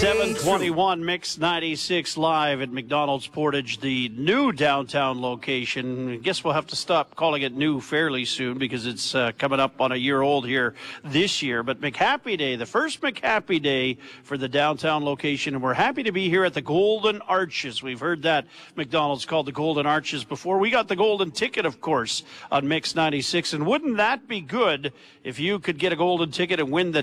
721 Mix 96 live at McDonald's Portage, the new downtown location. I guess we'll have to stop calling it new fairly soon because it's coming up on a year old here this year. But McHappy Day, the first McHappy Day for the downtown location. And we're happy to be here at the Golden Arches. We've heard that McDonald's called the Golden Arches before. We got the golden ticket, of course, on Mix 96. And wouldn't that be good if you could get a golden ticket and win the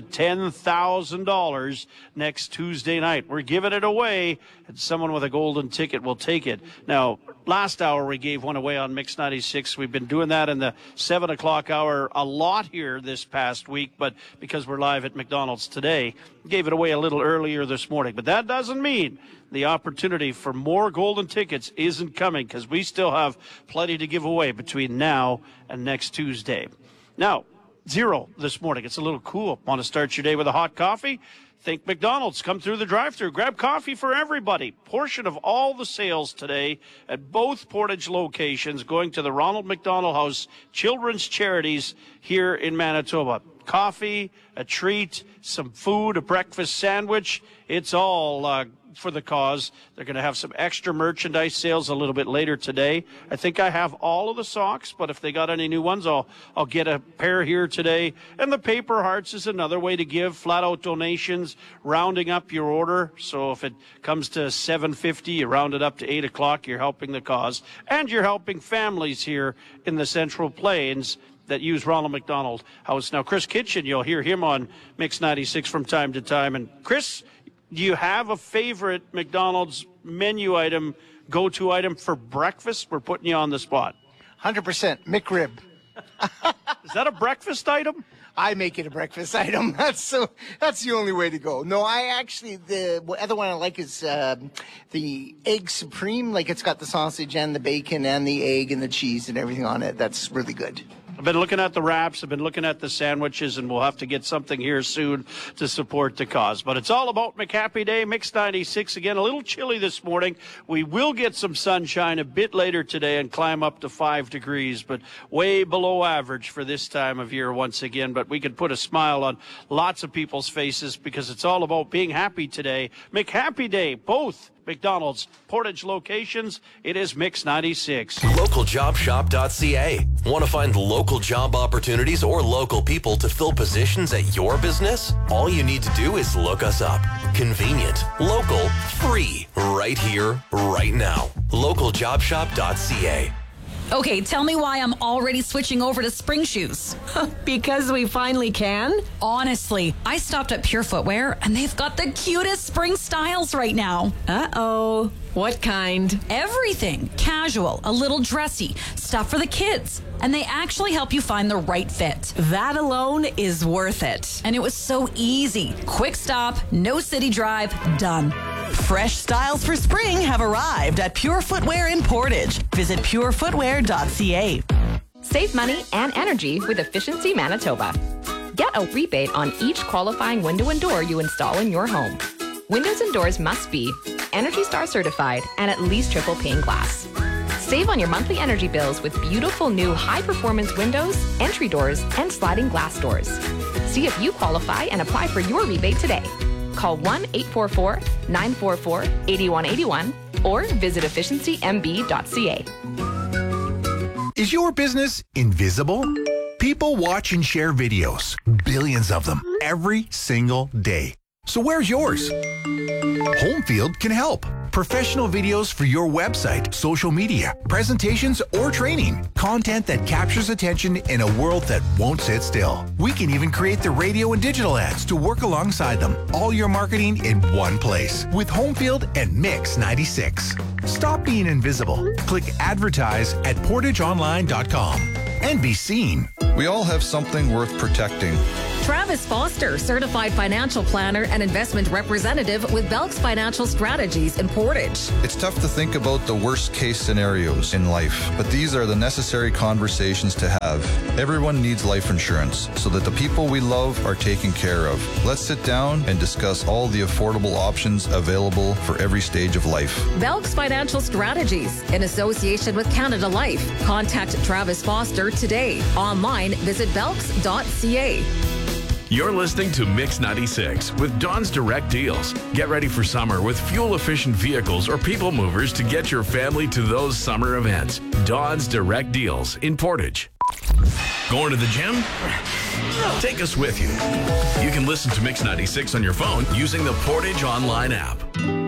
$10,000 next Tuesday night? We're giving it away, and someone with a golden ticket will take it. Now, last hour we gave one away on Mix 96. We've been doing that in the 7 o'clock hour a lot here this past week, but because we're live at McDonald's today, gave it away a little earlier this morning. But that doesn't mean the opportunity for more golden tickets isn't coming, because we still have plenty to give away between now and next Tuesday. Now, 0 this morning. It's a little cool. Want to start your day with a hot coffee? Think McDonald's. Come through the drive-thru. Grab coffee for everybody. Portion of all the sales today at both Portage locations going to the Ronald McDonald House Children's Charities here in Manitoba. Coffee, a treat, some food, a breakfast sandwich. It's all for the cause. They're going to have some extra merchandise sales a little bit later today. I think I have all of the socks, but if they got any new ones, I'll get a pair here today. And the paper hearts is another way to give flat out donations, rounding up your order. So if it comes to $7.50, you round it up to 8 o'clock, you're helping the cause. And you're helping families here in the Central Plains that use Ronald McDonald House. Now, Chris Kitchen, you'll hear him on Mix 96 from time to time. And Chris, do you have a favorite McDonald's menu item, go-to item for breakfast? We're putting you on the spot. 100% McRib. Is that a breakfast item? I make it a breakfast item. That's the only way to go. No, the other one I like is the Egg Supreme. Like, it's got the sausage and the bacon and the egg and the cheese and everything on it. That's really good. I've been looking at the wraps, I've been looking at the sandwiches, and we'll have to get something here soon to support the cause. But it's all about McHappy Day, Mix 96. Again, a little chilly this morning. We will get some sunshine a bit later today and climb up to 5 degrees, but way below average for this time of year once again. But we can put a smile on lots of people's faces because it's all about being happy today. McHappy Day, both McDonald's Portage locations. It is Mix 96. LocalJobShop.ca. Want to find local job opportunities or local people to fill positions at your business? All you need to do is look us up. Convenient, local, free, right here, right now. LocalJobShop.ca. Okay, tell me why I'm already switching over to spring shoes. Because we finally can? Honestly, I stopped at Pure Footwear and they've got the cutest spring styles right now. Uh-oh. What kind? Everything. Casual, a little dressy, stuff for the kids. And they actually help you find the right fit. That alone is worth it. And it was so easy. Quick stop, no city drive, done. Fresh styles for spring have arrived at Pure Footwear in Portage. Visit purefootwear.ca. Save money and energy with Efficiency Manitoba. Get a rebate on each qualifying window and door you install in your home. Windows and doors must be Energy Star certified and at least triple pane glass. Save on your monthly energy bills with beautiful new high-performance windows, entry doors, and sliding glass doors. See if you qualify and apply for your rebate today. Call 1-844-944-8181 or visit efficiencymb.ca. Is your business invisible? People watch and share videos, billions of them, every single day. So where's yours? Homefield can help. Professional videos for your website, social media, presentations, or training. Content that captures attention in a world that won't sit still. We can even create the radio and digital ads to work alongside them. All your marketing in one place with Homefield and Mix 96. Stop being invisible. Click advertise at portageonline.com and be seen. We all have something worth protecting. Travis Foster, certified financial planner and investment representative with Belks Financial Strategies in Portage. It's tough to think about the worst case scenarios in life, but these are the necessary conversations to have. Everyone needs life insurance so that the people we love are taken care of. Let's sit down and discuss all the affordable options available for every stage of life. Belks Financial Strategies in association with Canada Life. Contact Travis Foster today. Online, visit belks.ca. You're listening to Mix 96 with Don's Direct Deals. Get ready for summer with fuel-efficient vehicles or people movers to get your family to those summer events. Don's Direct Deals in Portage. Going to the gym? Take us with you. You can listen to Mix 96 on your phone using the Portage Online app.